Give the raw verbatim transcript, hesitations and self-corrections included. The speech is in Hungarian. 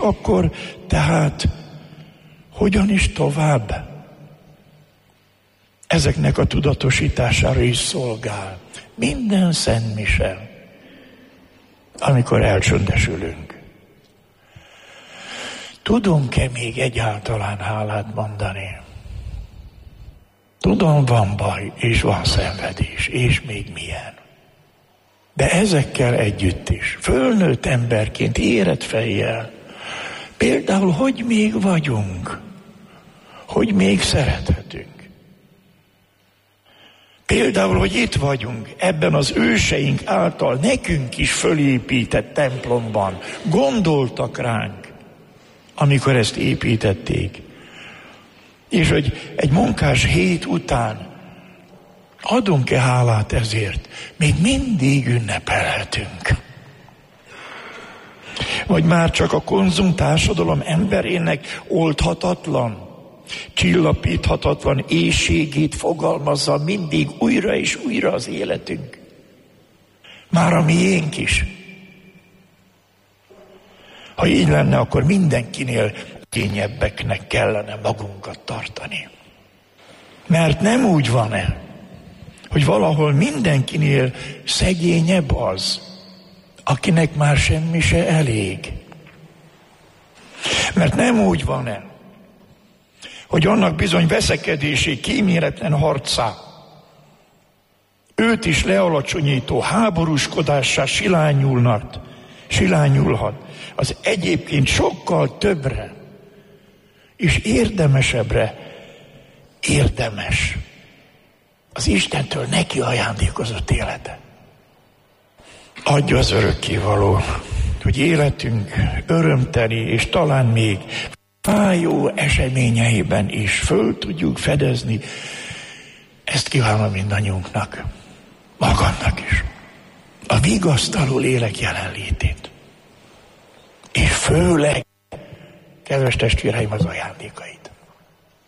akkor tehát hogyan is tovább? Ezeknek a tudatosítására is szolgál minden szentmise, amikor elcsöndesülünk. Tudunk-e még egyáltalán hálát mondani? Tudom, van baj, és van szenvedés, és még milyen. De ezekkel együtt is, fölnőtt emberként, érett fejjel, például, hogy még vagyunk, hogy még szerethetünk. Például, hogy itt vagyunk, ebben az őseink által nekünk is fölépített templomban, gondoltak ránk, amikor ezt építették. És hogy egy munkás hét után adunk-e hálát ezért? Még mindig ünnepelhetünk. Vagy már csak a konzum társadalom emberének oldhatatlan, csillapíthatatlan éhségét fogalmazza mindig újra és újra az életünk. Már a miénk is. Ha így lenne, akkor mindenkinél kényebbeknek kellene magunkat tartani. Mert nem úgy van-e, hogy valahol mindenkinél szegényebb az, akinek már semmi se elég. Mert nem úgy van-e, hogy annak bizony veszekedési, kíméletlen harcá, őt is lealacsonyító háborúskodássá silányulnak, silányulhat az egyébként sokkal többre és érdemesebbre érdemes az Istentől neki ajándékozott élete. Adja az örökkévaló, hogy életünk örömteli és talán még fájó eseményeiben is föl tudjuk fedezni. Ezt kívánom mindannyiunknak, magamnak is. A vigasztaló lélek jelenlétét. És főleg, kedves testvéreim, az ajándékait.